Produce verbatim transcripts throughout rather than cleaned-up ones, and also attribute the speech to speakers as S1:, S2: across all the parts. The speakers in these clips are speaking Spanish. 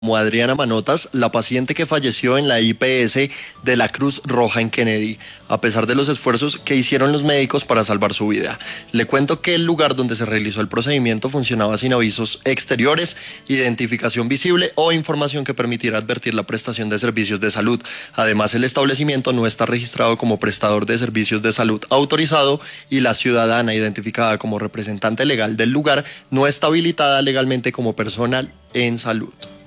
S1: como Adriana Manotas, la paciente que falleció en la I P S de la Cruz Roja en Kennedy, a pesar de los esfuerzos que hicieron los médicos para salvar su vida. Le cuento que el lugar donde se realizó el procedimiento funcionaba sin avisos exteriores, identificación visible o información que permitiera advertir la prestación de servicios de salud. Además, el establecimiento no está registrado como prestador de servicios de salud autorizado y la ciudadana identificada como representante legal del lugar no está habilitada legalmente como personal en salud.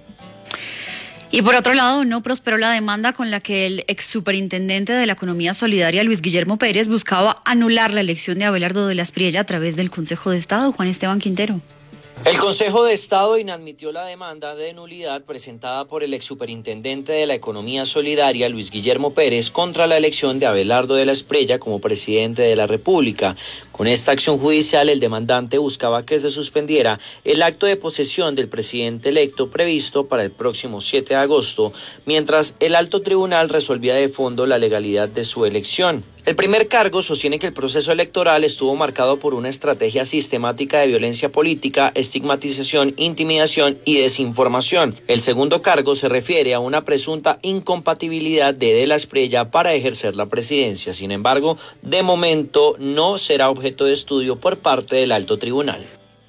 S2: Y por otro lado, no prosperó la demanda con la que el ex superintendente de la Economía Solidaria, Luis Guillermo Pérez, buscaba anular la elección de Abelardo de la Espriella a través del Consejo de Estado. Juan Esteban Quintero.
S3: El Consejo de Estado inadmitió la demanda de nulidad presentada por el ex superintendente de la Economía Solidaria, Luis Guillermo Pérez, contra la elección de Abelardo de la Espriella como presidente de la República. Con esta acción judicial, el demandante buscaba que se suspendiera el acto de posesión del presidente electo previsto para el próximo siete de agosto, mientras el alto tribunal resolvía de fondo la legalidad de su elección. El primer cargo sostiene que el proceso electoral estuvo marcado por una estrategia sistemática de violencia política, estigmatización, intimidación y desinformación. El segundo cargo se refiere a una presunta incompatibilidad de De la Espriella para ejercer la presidencia. Sin embargo, de momento no será objeto de estudio por parte del alto tribunal.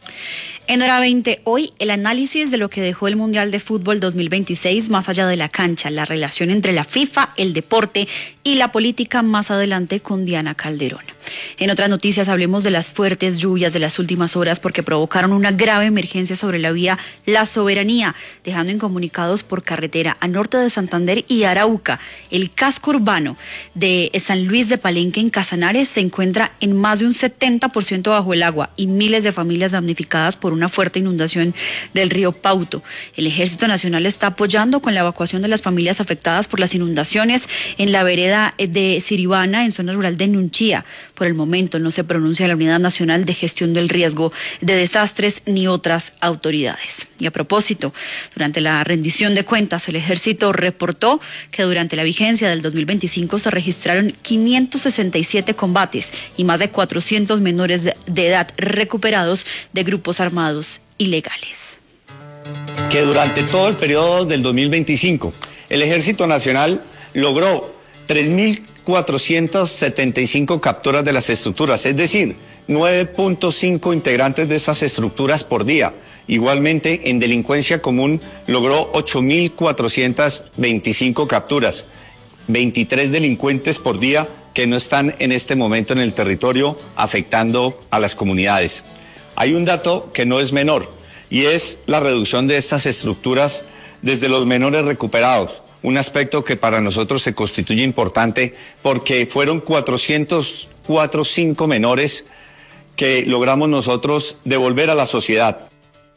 S2: En Hora veinte, hoy el análisis de lo que dejó el Mundial de Fútbol dos mil veintiséis más allá de la cancha, la relación entre la FIFA, el deporte y la política más adelante con Diana Calderón. En otras noticias hablemos de las fuertes lluvias de las últimas horas porque provocaron una grave emergencia sobre la vía La Soberanía, dejando incomunicados por carretera a norte de Santander y Arauca. El casco urbano de San Luis de Palenque en Casanares se encuentra en más de un setenta por ciento bajo el agua y miles de familias damnificadas por una fuerte inundación del río Pauto. El Ejército Nacional está apoyando con la evacuación de las familias afectadas por las inundaciones en la vereda de Siribana, en zona rural de Nunchía. Por el momento no se pronuncia la Unidad Nacional de Gestión del Riesgo de Desastres ni otras autoridades. Y a propósito, durante la rendición de cuentas, el Ejército reportó que durante la vigencia del dos mil veinticinco se registraron quinientos sesenta y siete combates y más de cuatrocientos menores de edad recuperados de grupos armados ilegales.
S4: Que durante todo el periodo del dos mil veinticinco, el Ejército Nacional logró tres mil cuatrocientas setenta y cinco capturas de las estructuras, es decir, nueve punto cinco integrantes de esas estructuras por día. Igualmente, en delincuencia común logró ocho mil cuatrocientas veinticinco capturas, veintitrés delincuentes por día que no están en este momento en el territorio afectando a las comunidades. Hay un dato que no es menor y es la reducción de estas estructuras desde los menores recuperados. Un aspecto que para nosotros se constituye importante porque fueron cuatrocientos cuatro punto cinco menores que logramos nosotros devolver a la sociedad.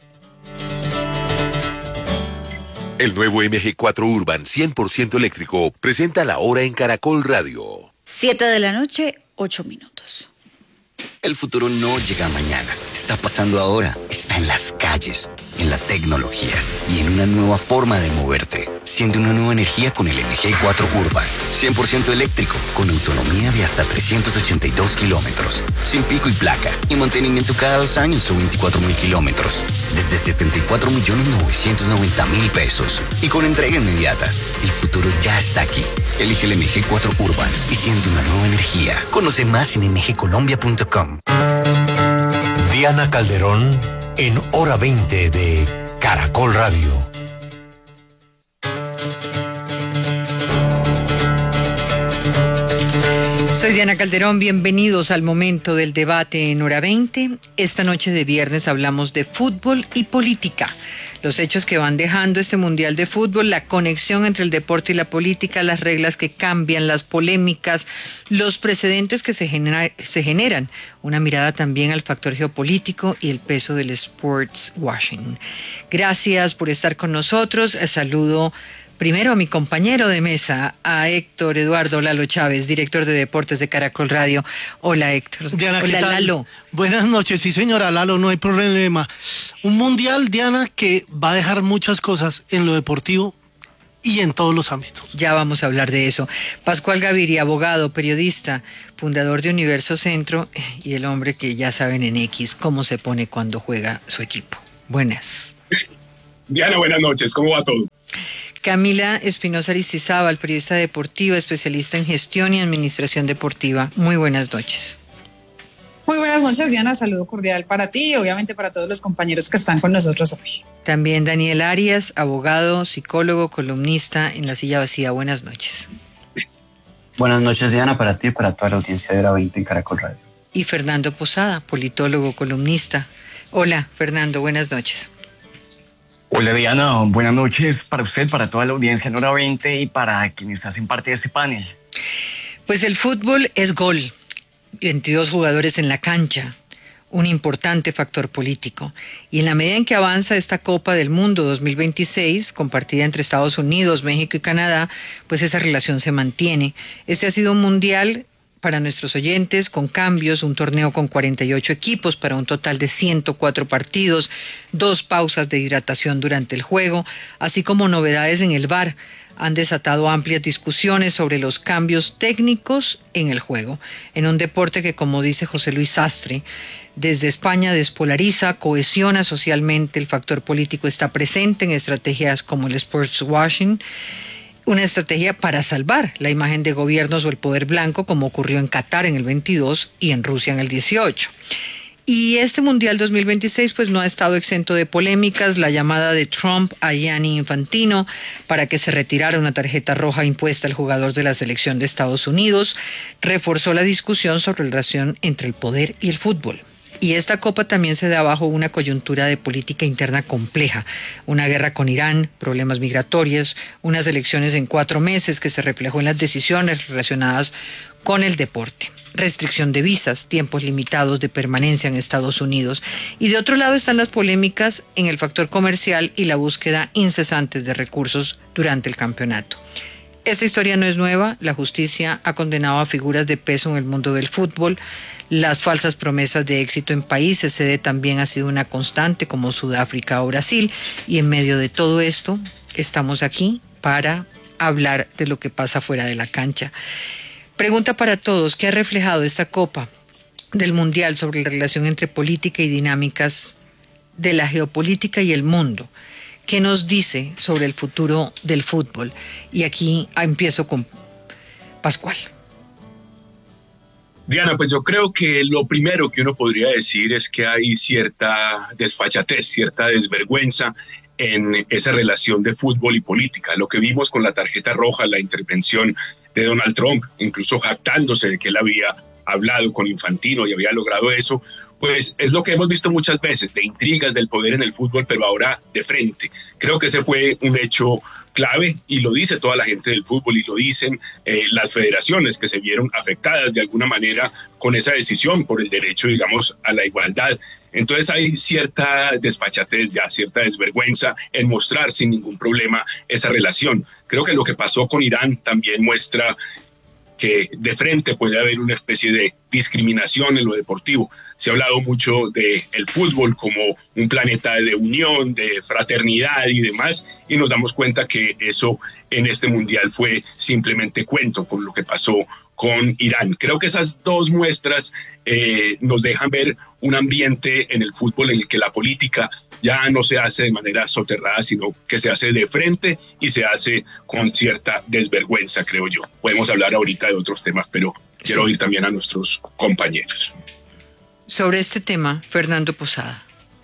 S5: El nuevo M G cuatro Urban cien por ciento eléctrico presenta la hora en Caracol Radio.
S2: Siete de la noche, ocho minutos.
S6: El futuro no llega mañana, está pasando ahora, está en las calles, en la tecnología y en una nueva forma de moverte. Siente una nueva energía con el M G cuatro Urban, cien por ciento eléctrico, con autonomía de hasta trescientos ochenta y dos kilómetros, sin pico y placa, y mantenimiento cada dos años o veinticuatro mil kilómetros, desde setenta y cuatro millones novecientos noventa mil pesos, y con entrega inmediata. El futuro ya está aquí. Elige el M G cuatro Urban y siente una nueva energía. Conoce más en m g colombia punto com.
S7: Diana Calderón en Hora veinte de Caracol Radio.
S8: Soy Diana Calderón, bienvenidos al momento del debate en Hora veinte. Esta noche de viernes hablamos de fútbol y política. Los hechos que van dejando este Mundial de Fútbol, la conexión entre el deporte y la política, las reglas que cambian, las polémicas, los precedentes que se, genera, se generan. Una mirada también al factor geopolítico y el peso del sports washing. Gracias por estar con nosotros. Saludo primero a mi compañero de mesa, a Héctor Eduardo Lalo Chávez, director de Deportes de Caracol Radio. Hola, Héctor.
S9: Diana,
S8: hola,
S9: ¿qué tal?
S8: Lalo.
S9: Buenas noches, sí señora Lalo, no hay problema. Un mundial, Diana, que va a dejar muchas cosas en lo deportivo y en todos los ámbitos.
S8: Ya vamos a hablar de eso. Pascual Gaviria, abogado, periodista, fundador de Universo Centro y el hombre que ya saben en X cómo se pone cuando juega su equipo. Buenas.
S10: Diana, buenas noches, ¿cómo va todo?
S8: Camila Espinosa Aristizábal, periodista deportiva, especialista en gestión y administración deportiva. Muy buenas noches.
S11: Muy buenas noches, Diana. Saludo cordial para ti y obviamente para todos los compañeros que están con nosotros hoy.
S8: También Daniel Arias, abogado, psicólogo, columnista en La Silla Vacía. Buenas noches.
S12: Buenas noches, Diana, para ti y para toda la audiencia de Hora veinte en Caracol Radio.
S8: Y Fernando Posada, politólogo, columnista. Hola, Fernando, buenas noches.
S13: Hola, Diana, buenas noches para usted, para toda la audiencia en Hora veinte y para quienes hacen parte de este panel.
S8: Pues el fútbol es gol. veintidós jugadores en la cancha, un importante factor político. Y en la medida en que avanza esta Copa del Mundo dos mil veintiséis, compartida entre Estados Unidos, México y Canadá, pues esa relación se mantiene. Este ha sido un mundial para nuestros oyentes con cambios, un torneo con cuarenta y ocho equipos para un total de ciento cuatro partidos, dos pausas de hidratación durante el juego, así como novedades en el V A R. Han desatado amplias discusiones sobre los cambios técnicos en el juego, en un deporte que, como dice José Luis Sastre, desde España despolariza, cohesiona socialmente, el factor político está presente en estrategias como el sports washing, una estrategia para salvar la imagen de gobiernos o el poder blanco, como ocurrió en Qatar en el veintidós y en Rusia en el dieciocho. Y este Mundial dos mil veintiséis pues no ha estado exento de polémicas. La llamada de Trump a Gianni Infantino para que se retirara una tarjeta roja impuesta al jugador de la selección de Estados Unidos reforzó la discusión sobre la relación entre el poder y el fútbol. Y esta Copa también se da bajo una coyuntura de política interna compleja, una guerra con Irán, problemas migratorios, unas elecciones en cuatro meses que se reflejó en las decisiones relacionadas con el deporte, restricción de visas, tiempos limitados de permanencia en Estados Unidos. Y de otro lado están las polémicas en el factor comercial y la búsqueda incesante de recursos durante el campeonato. Esta historia no es nueva, la justicia ha condenado a figuras de peso en el mundo del fútbol, las falsas promesas de éxito en países sede también ha sido una constante como Sudáfrica o Brasil, y en medio de todo esto estamos aquí para hablar de lo que pasa fuera de la cancha. Pregunta para todos, ¿qué ha reflejado esta Copa del Mundial sobre la relación entre política y dinámicas de la geopolítica y el mundo? ¿Qué nos dice sobre el futuro del fútbol? Y aquí empiezo con Pascual.
S10: Diana, pues yo creo que lo primero que uno podría decir es que hay cierta desfachatez, cierta desvergüenza en esa relación de fútbol y política. Lo que vimos con la tarjeta roja, la intervención de Donald Trump, incluso jactándose de que él había hablado con Infantino y había logrado eso, pues es lo que hemos visto muchas veces, de intrigas del poder en el fútbol, pero ahora de frente. Creo que ese fue un hecho clave y lo dice toda la gente del fútbol y lo dicen eh, las federaciones que se vieron afectadas de alguna manera con esa decisión por el derecho, digamos, a la igualdad. Entonces hay cierta desfachatez ya, cierta desvergüenza en mostrar sin ningún problema esa relación. Creo que lo que pasó con Irán también muestra que de frente puede haber una especie de discriminación en lo deportivo. Se ha hablado mucho del fútbol como un planeta de unión, de fraternidad y demás, y nos damos cuenta que eso en este mundial fue simplemente cuento con lo que pasó con Irán. Creo que esas dos muestras eh, nos dejan ver un ambiente en el fútbol en el que la política ya no se hace de manera soterrada, sino que se hace de frente y se hace con cierta desvergüenza, creo yo. Podemos hablar ahorita de otros temas, pero quiero oír también a nuestros compañeros.
S8: Sobre este tema, Fernando Posada.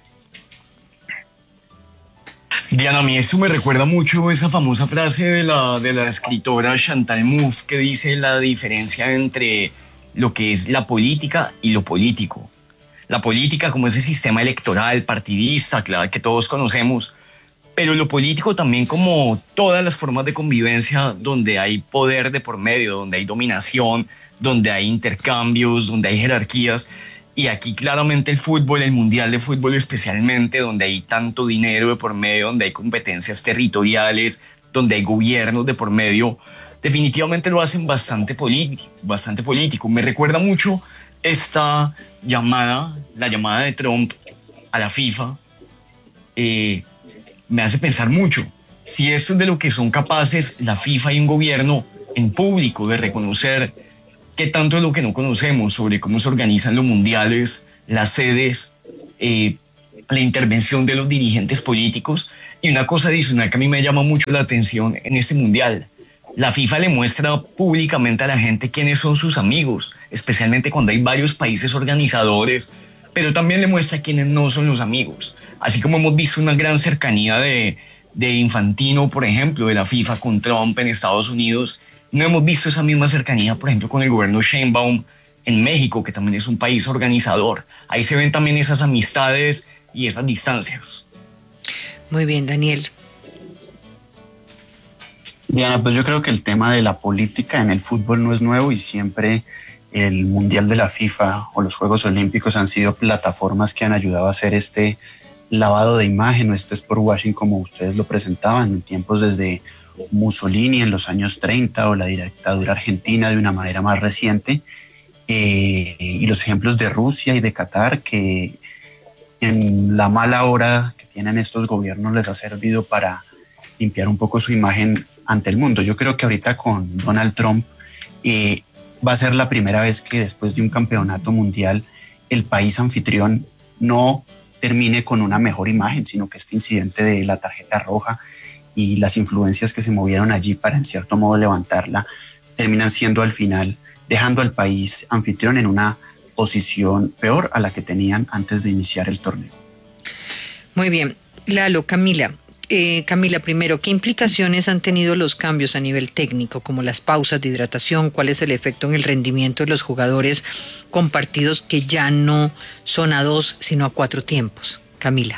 S13: Diana, a mí esto me recuerda mucho esa famosa frase de la, de la escritora Chantal Mouffe que dice la diferencia entre lo que es la política y lo político. La política como ese sistema electoral, partidista, claro, que todos conocemos, pero lo político también como todas las formas de convivencia donde hay poder de por medio, donde hay dominación, donde hay intercambios, donde hay jerarquías. Y aquí claramente el fútbol, el mundial de fútbol especialmente, donde hay tanto dinero de por medio, donde hay competencias territoriales, donde hay gobiernos de por medio, definitivamente lo hacen bastante político, bastante político. Me recuerda mucho esta llamada, la llamada de Trump a la FIFA, eh, me hace pensar mucho. Si esto es de lo que son capaces la FIFA y un gobierno en público de reconocer qué tanto es lo que no conocemos sobre cómo se organizan los mundiales, las sedes, eh, la intervención de los dirigentes políticos, Y una cosa adicional que a mí me llama mucho la atención en este mundial, la FIFA le muestra públicamente a la gente quiénes son sus amigos, especialmente cuando hay varios países organizadores, pero también le muestra quiénes no son los amigos. Así como hemos visto una gran cercanía de, de Infantino, por ejemplo, de la FIFA con Trump en Estados Unidos, no hemos visto esa misma cercanía, por ejemplo, con el gobierno Sheinbaum en México, que también es un país organizador. Ahí se ven también esas amistades y esas distancias.
S8: Muy bien, Daniel.
S12: Diana, pues yo creo que el tema de la política en el fútbol no es nuevo y siempre el Mundial de la FIFA o los Juegos Olímpicos han sido plataformas que han ayudado a hacer este lavado de imagen o este sport washing como ustedes lo presentaban en tiempos desde Mussolini en los años treinta o la dictadura argentina de una manera más reciente, eh, y los ejemplos de Rusia y de Qatar que en la mala hora que tienen estos gobiernos les ha servido para limpiar un poco su imagen ante el mundo. Yo creo que ahorita con Donald Trump eh, va a ser la primera vez que después de un campeonato mundial el país anfitrión no termine con una mejor imagen, sino que este incidente de la tarjeta roja y las influencias que se movieron allí para en cierto modo levantarla terminan siendo al final dejando al país anfitrión en una posición peor a la que tenían antes de iniciar el torneo.
S8: Muy bien. Lalo, Camila. Eh, Camila, primero, ¿qué implicaciones han tenido los cambios a nivel técnico, como las pausas de hidratación? ¿Cuál es el efecto en el rendimiento de los jugadores con partidos que ya no son a dos, sino a cuatro tiempos? Camila.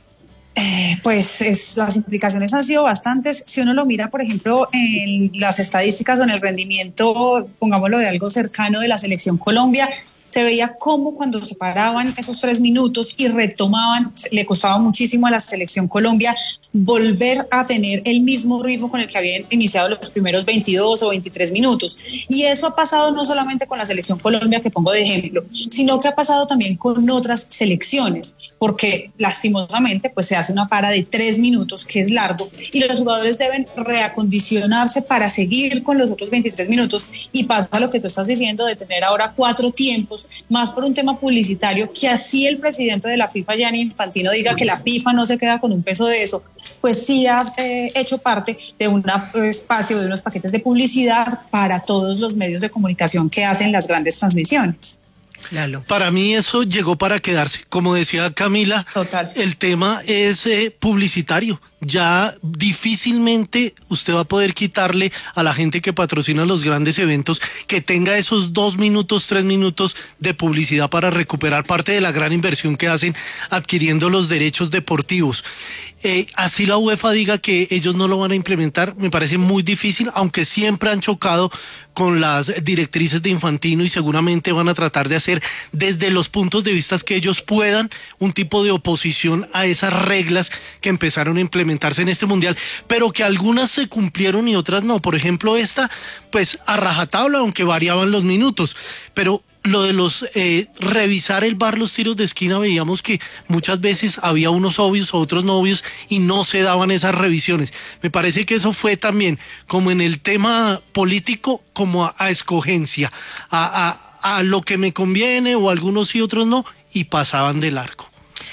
S11: Eh, pues es, las implicaciones han sido bastantes. Si uno lo mira, por ejemplo, en las estadísticas o en el rendimiento, pongámoslo de algo cercano de la selección Colombia, se veía cómo cuando se paraban esos tres minutos y retomaban, le costaba muchísimo a la selección Colombia volver a tener el mismo ritmo con el que habían iniciado los primeros veintidós o veintitrés minutos. Y eso ha pasado no solamente con la selección Colombia, que pongo de ejemplo, sino que ha pasado también con otras selecciones, porque lastimosamente pues se hace una para de tres minutos, que es largo, y los jugadores deben reacondicionarse para seguir con los otros veintitrés minutos, y pasa lo que tú estás diciendo de tener ahora cuatro tiempos, más por un tema publicitario, que así el presidente de la FIFA, Gianni Infantino, diga que la FIFA no se queda con un peso de eso, pues sí ha eh, hecho parte de un espacio, de unos paquetes de publicidad para todos los medios de comunicación que hacen las grandes transmisiones.
S9: Lalo. Para mí eso llegó para quedarse. Como decía Camila, Total. El tema es eh, publicitario. Ya difícilmente usted va a poder quitarle a la gente que patrocina los grandes eventos que tenga esos dos minutos, tres minutos de publicidad para recuperar parte de la gran inversión que hacen adquiriendo los derechos deportivos. Eh, así la UEFA diga que ellos no lo van a implementar, me parece muy difícil, aunque siempre han chocado con las directrices de Infantino y seguramente van a tratar de hacer desde los puntos de vista que ellos puedan un tipo de oposición a esas reglas que empezaron a implementarse en este mundial, pero que algunas se cumplieron y otras no. Por ejemplo, esta, pues a rajatabla, aunque variaban los minutos, pero lo de los eh, revisar el V A R, los tiros de esquina, veíamos que muchas veces había unos obvios o otros no obvios y no se daban esas revisiones. Me parece que eso fue también, como en el tema político, como a, a escogencia, a, a, a lo que me conviene, o algunos sí, otros no, y pasaban de largo.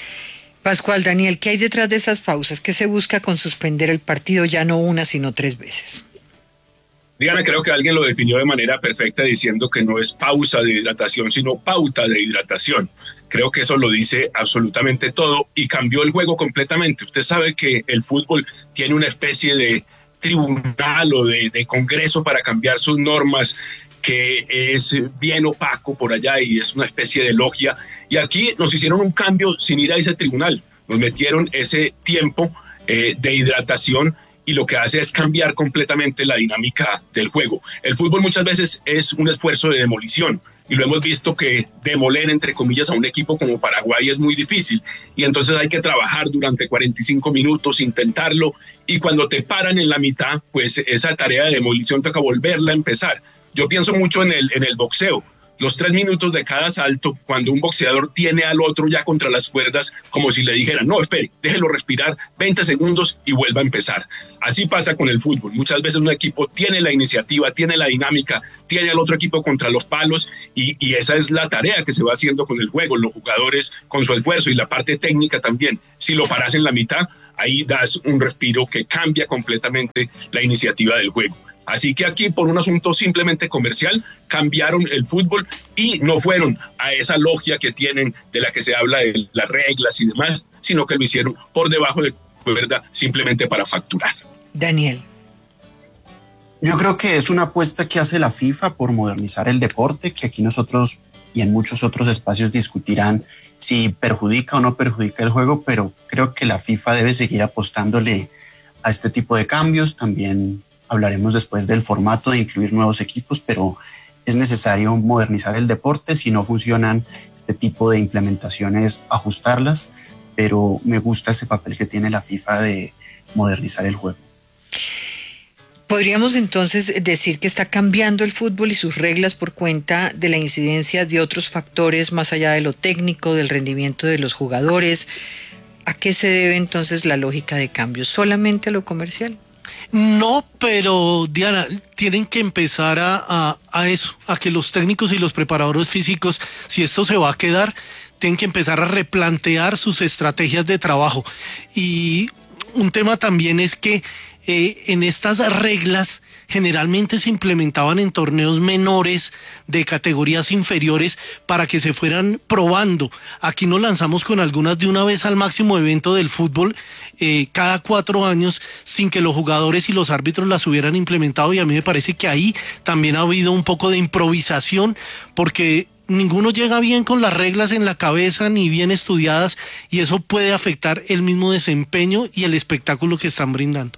S8: Pascual, Daniel, ¿qué hay detrás de esas pausas? ¿Qué se busca con suspender el partido ya no una, sino tres veces?
S10: Diana, creo que alguien lo definió de manera perfecta diciendo que no es pausa de hidratación, sino pauta de hidratación. Creo que eso lo dice absolutamente todo y cambió el juego completamente. Usted sabe que el fútbol tiene una especie de tribunal o de, de congreso para cambiar sus normas, que es bien opaco por allá y es una especie de logia. Y aquí nos hicieron un cambio sin ir a ese tribunal. Nos metieron ese tiempo eh, de hidratación, y lo que hace es cambiar completamente la dinámica del juego. El fútbol muchas veces es un esfuerzo de demolición, y lo hemos visto que demoler, entre comillas, a un equipo como Paraguay es muy difícil, y entonces hay que trabajar durante cuarenta y cinco minutos, intentarlo, y cuando te paran en la mitad, pues esa tarea de demolición toca volverla a empezar. Yo pienso mucho en el, en el boxeo. Los tres minutos de cada salto, cuando un boxeador tiene al otro ya contra las cuerdas, como si le dijeran, no, espere, déjelo respirar veinte segundos y vuelva a empezar. Así pasa con el fútbol. Muchas veces un equipo tiene la iniciativa, tiene la dinámica, tiene al otro equipo contra los palos, y, y esa es la tarea que se va haciendo con el juego. Los jugadores con su esfuerzo y la parte técnica también. Si lo paras en la mitad, ahí das un respiro que cambia completamente la iniciativa del juego. Así que aquí, por un asunto simplemente comercial, cambiaron el fútbol y no fueron a esa logia que tienen de la que se habla de las reglas y demás, sino que lo hicieron por debajo de cuerda simplemente para facturar.
S8: Daniel.
S12: Yo creo que es una apuesta que hace la FIFA por modernizar el deporte, que aquí nosotros y en muchos otros espacios discutirán si perjudica o no perjudica el juego, pero creo que la FIFA debe seguir apostándole a este tipo de cambios. También hablaremos después del formato de incluir nuevos equipos, pero es necesario modernizar el deporte. Si no funcionan este tipo de implementaciones, ajustarlas, pero me gusta ese papel que tiene la FIFA de modernizar el juego.
S8: ¿Podríamos entonces decir que está cambiando el fútbol y sus reglas por cuenta de la incidencia de otros factores más allá de lo técnico, del rendimiento de los jugadores? ¿A qué se debe entonces la lógica de cambio? ¿Solamente a lo comercial?
S9: No, pero Diana, tienen que empezar a, a, a eso, a que los técnicos y los preparadores físicos, si esto se va a quedar, tienen que empezar a replantear sus estrategias de trabajo. Y un tema también es que eh, en estas reglas generalmente se implementaban en torneos menores de categorías inferiores para que se fueran probando. Aquí nos lanzamos con algunas de una vez al máximo evento del fútbol eh, cada cuatro años sin que los jugadores y los árbitros las hubieran implementado, y a mí me parece que ahí también ha habido un poco de improvisación porque ninguno llega bien con las reglas en la cabeza ni bien estudiadas, y eso puede afectar el mismo desempeño y el espectáculo que están brindando.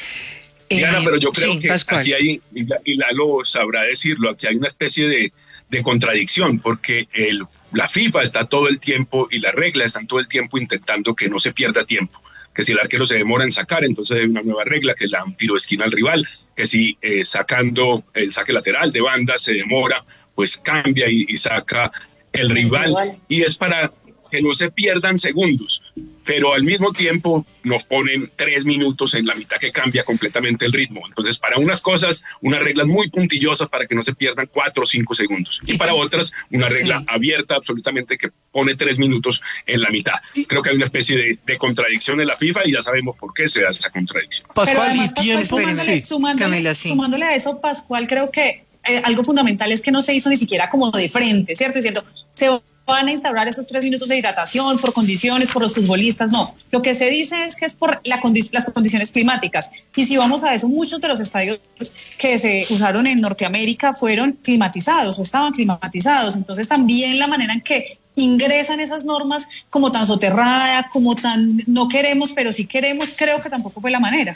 S10: Diana, pero yo creo
S8: sí,
S10: que
S8: Pascual.
S10: aquí hay, y Lalo sabrá decirlo, aquí hay una especie de, de contradicción, porque el, la FIFA está todo el tiempo y las reglas están todo el tiempo intentando que no se pierda tiempo, que si el arquero se demora en sacar, entonces hay una nueva regla, que la un tiro de esquina al rival, que si eh, sacando el saque lateral de banda se demora, pues cambia y, y saca el rival, y es para que no se pierdan segundos, pero al mismo tiempo nos ponen tres minutos en la mitad que cambia completamente el ritmo. Entonces, para unas cosas, unas reglas muy puntillosas para que no se pierdan cuatro o cinco segundos, y para otras, una regla sí. abierta absolutamente que pone tres minutos en la mitad. Creo que hay una especie de, de contradicción en la FIFA y ya sabemos por qué se da esa contradicción.
S11: Pascual, además, y Pascual, tiempo... Sumándole, sí. sumándole, Camila, sí. sumándole a eso, Pascual, creo que eh, algo fundamental es que no se hizo ni siquiera como de frente, ¿cierto? Diciendo, se van a instaurar esos tres minutos de hidratación por condiciones, por los futbolistas, no. Lo que se dice es que es por la condi- las condiciones climáticas. Y si vamos a eso, muchos de los estadios que se usaron en Norteamérica fueron climatizados o estaban climatizados. Entonces también la manera en que ingresan esas normas como tan soterrada, como tan no queremos, pero sí queremos, creo que tampoco fue la manera.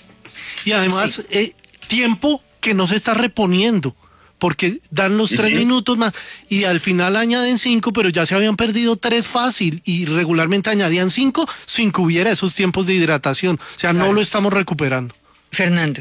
S11: Y además, sí. eh, tiempo que no se está reponiendo, porque dan los tres uh-huh. minutos más y al final añaden cinco, pero ya se habían perdido tres fácil, y regularmente añadían cinco sin que hubiera esos tiempos de hidratación. O sea, claro. no lo estamos recuperando.
S8: Fernando.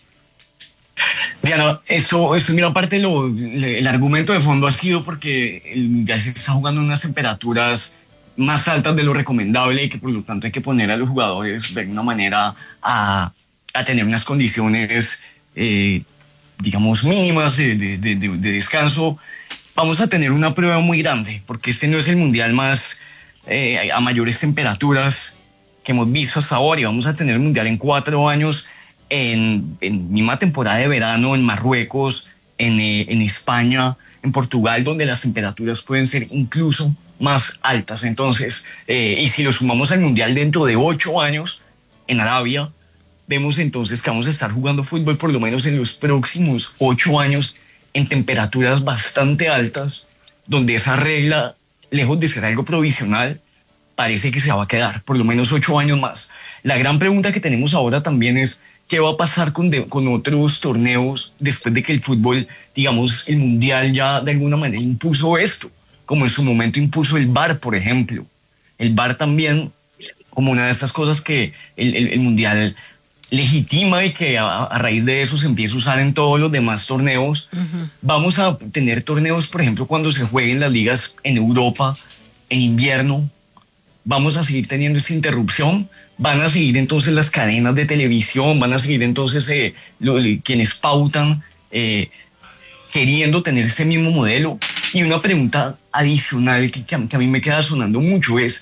S13: Diana, esto, esto en gran parte lo, le, el argumento de fondo ha sido porque el, ya se está jugando en unas temperaturas más altas de lo recomendable, y que por lo tanto hay que poner a los jugadores de alguna manera a, a tener unas condiciones eh, digamos, mínimas de, de, de, de descanso. Vamos a tener una prueba muy grande, porque este no es el mundial más eh, a mayores temperaturas que hemos visto hasta ahora, y vamos a tener el mundial en cuatro años, en, en misma temporada de verano, en Marruecos, en, eh, en España, en Portugal, donde las temperaturas pueden ser incluso más altas. Entonces, eh, y si lo sumamos al mundial dentro de ocho años, en Arabia, vemos entonces que vamos a estar jugando fútbol por lo menos en los próximos ocho años en temperaturas bastante altas, donde esa regla, lejos de ser algo provisional, parece que se va a quedar por lo menos ocho años más. La gran pregunta que tenemos ahora también es, ¿qué va a pasar con, de, con otros torneos después de que el fútbol, digamos, el mundial ya de alguna manera impuso esto? Como en su momento impuso el V A R, por ejemplo. El V A R también, como una de estas cosas que el, el, el mundial legitima, y que a, a raíz de eso se empieza a usar en todos los demás torneos. Uh-huh. Vamos a tener torneos, por ejemplo, cuando se jueguen las ligas en Europa en invierno. Vamos a seguir teniendo esta interrupción. Van a seguir entonces las cadenas de televisión, van a seguir entonces eh, lo, quienes pautan eh, queriendo tener este mismo modelo. Y una pregunta adicional que, que, a, que a mí me queda sonando mucho es,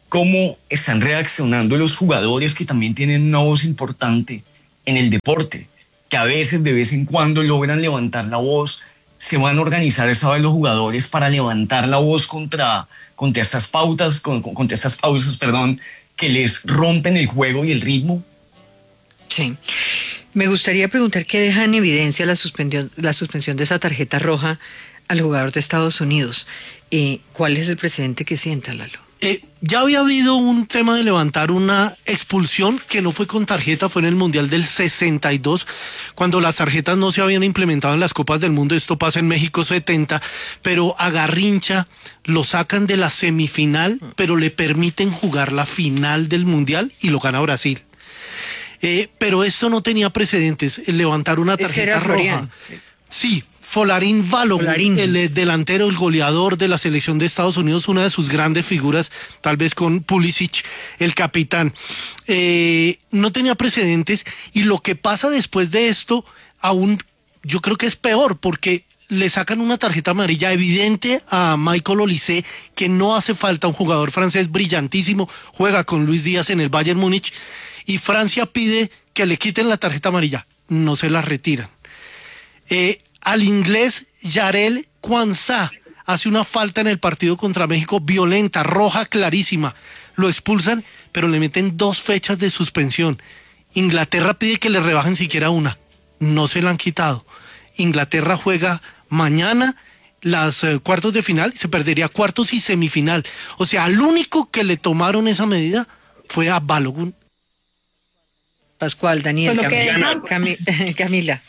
S13: cómo están reaccionando los jugadores que también tienen una voz importante en el deporte, que a veces, de vez en cuando, logran levantar la voz. Se van a organizar esta vez los jugadores para levantar la voz contra, contra estas pautas, con, contra estas pausas, perdón, que les rompen el juego y el ritmo.
S8: Sí. Me gustaría preguntar qué deja en evidencia la suspensión, la suspensión de esa tarjeta roja al jugador de Estados Unidos. Eh, ¿Cuál es el precedente que sienta, Lalo?
S9: Eh, ya había habido un tema de levantar una expulsión que no fue con tarjeta, fue en el Mundial del sesenta y dos, cuando las tarjetas no se habían implementado en las Copas del Mundo. Esto pasa en México setenta, pero a Garrincha lo sacan de la semifinal, pero le permiten jugar la final del Mundial y lo gana Brasil. Eh, pero esto no tenía precedentes, el levantar una tarjeta roja. Sí. Folarin Balogun, el delantero, el goleador de la selección de Estados Unidos, una de sus grandes figuras, tal vez con Pulisic, el capitán. Eh, no tenía precedentes, y lo que pasa después de esto, aún yo creo que es peor, porque le sacan una tarjeta amarilla evidente a Michael Olise, que no hace falta, un jugador francés brillantísimo, juega con Luis Díaz en el Bayern Múnich, y Francia pide que le quiten la tarjeta amarilla, no se la retiran. Eh, Al inglés Yarel Kwanzaa hace una falta en el partido contra México violenta, roja clarísima. Lo expulsan, pero le meten dos fechas de suspensión. Inglaterra pide que le rebajen siquiera una. No se la han quitado. Inglaterra juega mañana las eh, cuartos de final, se perdería cuartos y semifinal. O sea, al único que le tomaron esa medida fue a Balogun.
S8: Pascual, Daniel,
S11: Pues lo que
S8: Camila.
S11: deja-
S8: Cami- Camila.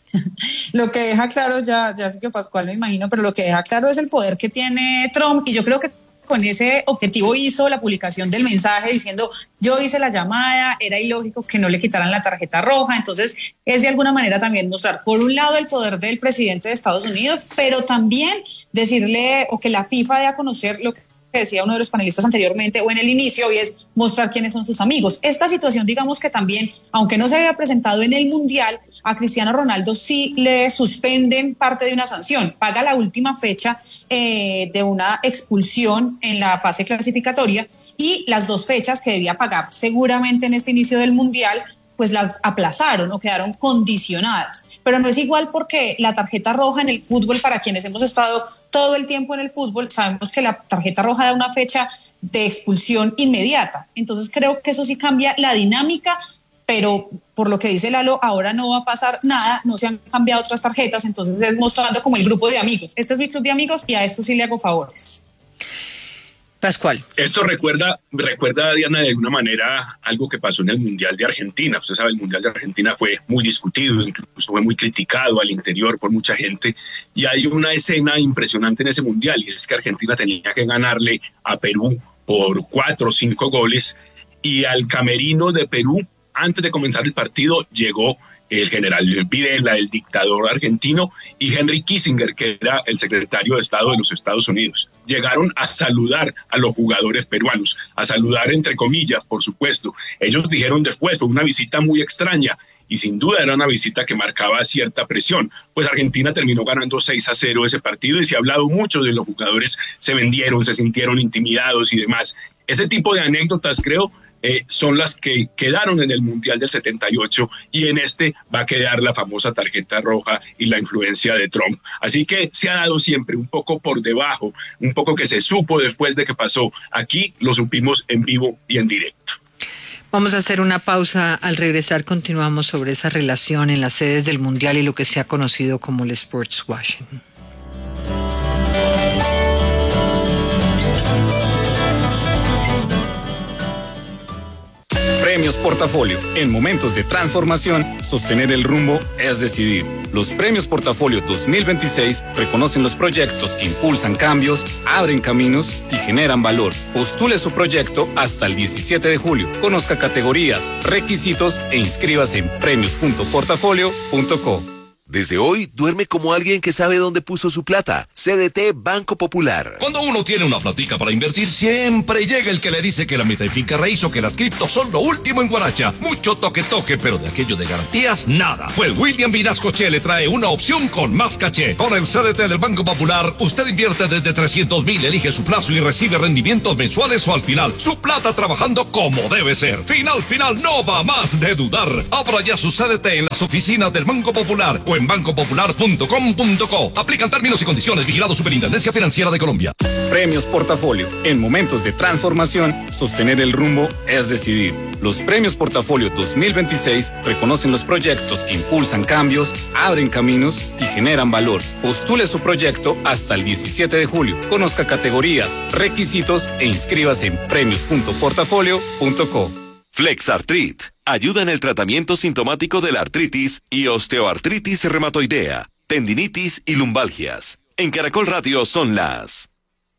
S11: Lo que deja claro, ya, ya sé que Pascual me imagino, pero lo que deja claro es el poder que tiene Trump, y yo creo que con ese objetivo hizo la publicación del mensaje diciendo: yo hice la llamada, era ilógico que no le quitaran la tarjeta roja. Entonces es de alguna manera también mostrar, por un lado, el poder del presidente de Estados Unidos, pero también decirle, o que la FIFA dé a conocer lo que decía uno de los panelistas anteriormente o en el inicio, y es mostrar quiénes son sus amigos. Esta situación, digamos que también, aunque no se había presentado en el Mundial, a Cristiano Ronaldo sí le suspenden parte de una sanción, paga la última fecha eh, de una expulsión en la fase clasificatoria, y las dos fechas que debía pagar seguramente en este inicio del Mundial, pues las aplazaron o quedaron condicionadas. Pero no es igual, porque la tarjeta roja en el fútbol, para quienes hemos estado todo el tiempo en el fútbol, sabemos que la tarjeta roja da una fecha de expulsión inmediata. Entonces creo que eso sí cambia la dinámica, pero por lo que dice Lalo, ahora no va a pasar nada, no se han cambiado otras tarjetas, entonces es mostrando como el grupo de amigos. Este es mi club de amigos y a esto sí le hago favores.
S8: Pascual.
S10: Esto recuerda, recuerda, Diana, de alguna manera algo que pasó en el Mundial de Argentina. Usted sabe, el Mundial de Argentina fue muy discutido, incluso fue muy criticado al interior por mucha gente. Y hay una escena impresionante en ese Mundial, y es que Argentina tenía que ganarle a Perú por cuatro o cinco goles. Y al camerino de Perú, antes de comenzar el partido, llegó el general Videla, el dictador argentino, y Henry Kissinger, que era el secretario de Estado de los Estados Unidos. Llegaron a saludar a los jugadores peruanos, a saludar entre comillas, por supuesto. Ellos dijeron después, fue una visita muy extraña, y sin duda era una visita que marcaba cierta presión, pues Argentina terminó ganando seis a cero ese partido, y se ha hablado mucho de los jugadores, se vendieron, se sintieron intimidados y demás. Ese tipo de anécdotas, creo, Eh, son las que quedaron en el Mundial del setenta y ocho, y en este va a quedar la famosa tarjeta roja y la influencia de Trump. Así que se ha dado siempre un poco por debajo, un poco que se supo después de que pasó. Aquí lo supimos en vivo y en directo.
S8: Vamos a hacer una pausa. Al regresar continuamos sobre esa relación en las sedes del Mundial y lo que se ha conocido como el sports washing.
S14: Premios Portafolio. En momentos de transformación, sostener el rumbo es decidir. Los Premios Portafolio dos mil veintiséis reconocen los proyectos que impulsan cambios, abren caminos y generan valor. Postule su proyecto hasta el diecisiete de julio. Conozca categorías, requisitos e inscríbase en premios punto portafolio punto co.
S5: Desde hoy, duerme como alguien que sabe dónde puso su plata. C D T Banco Popular.
S15: Cuando uno tiene una platica para invertir, siempre llega el que le dice que la meta y finca raíz o que las criptos son lo último en Guaracha. Mucho toque toque, pero de aquello de garantías, nada. Pues William Vinascoche le trae una opción con más caché. Con el C D T del Banco Popular, usted invierte desde trescientos mil, elige su plazo y recibe rendimientos mensuales o al final. Su plata trabajando como debe ser. Final, final, no va más de dudar. Abra ya su C D T en las oficinas del Banco Popular o en banco popular punto com punto co. Aplican términos y condiciones. Vigilado Superintendencia Financiera de Colombia.
S14: Premios Portafolio. En momentos de transformación, sostener el rumbo es decidir. Los Premios Portafolio dos mil veintiséis reconocen los proyectos que impulsan cambios, abren caminos y generan valor. Postule su proyecto hasta el diecisiete de julio. Conozca categorías, requisitos e inscríbase en premios punto portafolio punto co.
S16: Flexartrit ayuda en el tratamiento sintomático de la artritis y osteoartritis reumatoidea, tendinitis y lumbalgias. En Caracol Radio son las...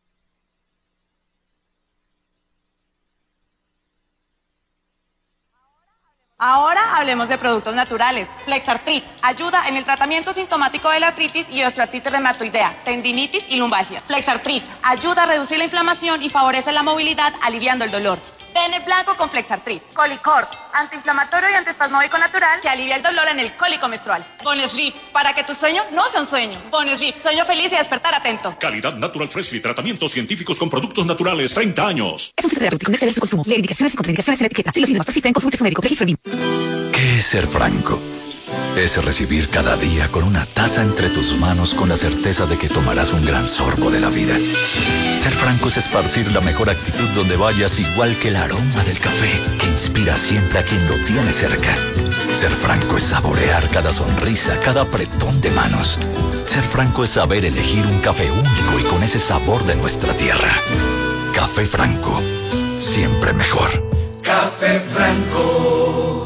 S17: Ahora hablemos de productos naturales. Flexartrit ayuda en el tratamiento sintomático de la artritis y osteoartritis reumatoidea, tendinitis y lumbalgia. Flexartrit ayuda a reducir la inflamación y favorece la movilidad, aliviando el dolor. Tene blanco con Flexartrit. Colicort, antiinflamatorio y antiespasmódico natural que alivia el dolor en el cólico menstrual. Bonesleep, para que tu sueño no sea un sueño. Bonesleep, sueño feliz y despertar atento.
S18: Calidad Natural Freshly, tratamientos científicos con productos naturales, treinta años.
S19: Es un fitoterapéutico, no exceder su consumo. Lee indicaciones y contraindicaciones en la etiqueta. Si los síntomas persisten, consulte a su médico. Registro B I M.
S20: ¿Qué es ser franco? Es recibir cada día con una taza entre tus manos con la certeza de que tomarás un gran sorbo de la vida. Ser franco es esparcir la mejor actitud donde vayas, igual que el aroma del café que inspira siempre a quien lo tiene cerca. Ser franco es saborear cada sonrisa, cada apretón de manos. Ser franco es saber elegir un café único y con ese sabor de nuestra tierra. Café Franco, siempre mejor.
S16: Café Franco.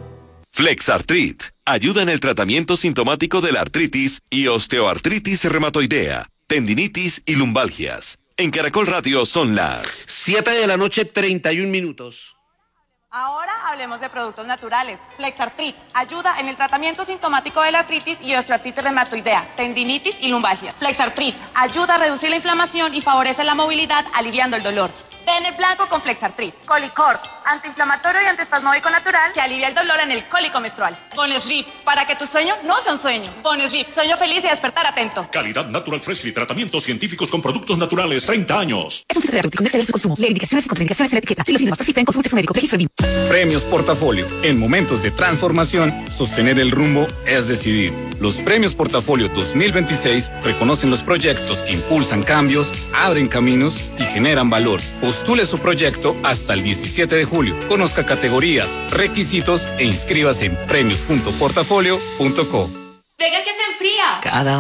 S16: Flexartrit ayuda en el tratamiento sintomático de la artritis y osteoartritis reumatoidea, tendinitis y lumbalgias. En Caracol Radio son las
S21: siete de la noche, treinta y un minutos.
S17: Ahora hablemos de productos naturales. Flexartrit ayuda en el tratamiento sintomático de la artritis y osteoartritis reumatoidea, tendinitis y lumbalgia. Flexartrit ayuda a reducir la inflamación y favorece la movilidad, aliviando el dolor. Tene blanco con Flexartrit. Colicort, antiinflamatorio y antiespasmódico natural que alivia el dolor en el cólico menstrual. Bonesleep, para que tu sueño no sea un sueño. Bonesleep, sueño feliz y despertar atento.
S18: Calidad Natural Freshly, tratamientos científicos con productos naturales, treinta años.
S19: Es un fitoterapéutico, no exceder su consumo. Lee indicaciones y contraindicaciones en la etiqueta. Si los síntomas persisten, consulte a su médico. Registro B I M.
S14: Premios Portafolio. En momentos de transformación, sostener el rumbo es decidir. Los Premios Portafolio dos mil veintiséis reconocen los proyectos que impulsan cambios, abren caminos y generan valor. Postule su proyecto hasta el diecisiete de julio. Conozca categorías, requisitos e inscríbase en premios punto portafolio punto co.
S22: Venga que se enfría.
S23: Cada